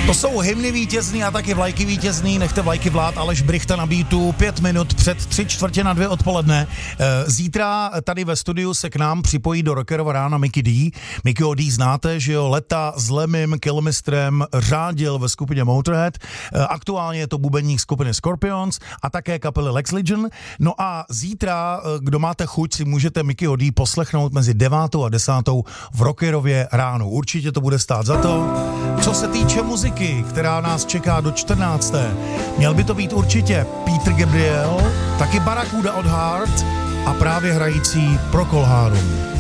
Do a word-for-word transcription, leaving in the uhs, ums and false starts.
To jsou hymny vítězný a taky vlajky vítězný, nechte vlajky vlád, Aleš Brychta na beatu, pět minut před tři čtvrtě na dvě odpoledne. Zítra tady ve studiu se k nám připojí do Rockerova rána Mickey D. Mickeyho D znáte, že jo, leta s Lemim Kilmistrem řádil ve skupině Motorhead, aktuálně je to bubeník skupiny Scorpions a také kapely Lex Legion. No a zítra, kdo máte chuť, si můžete Mickeyho D poslechnout mezi devátou a desátou v Rockerově ránu. Určitě to bude stát za to. Co se týče muziky, která nás čeká do čtrnácté Měl by to být určitě Peter Gabriel, taky Barracuda od Heart a právě hrající Procol Harum.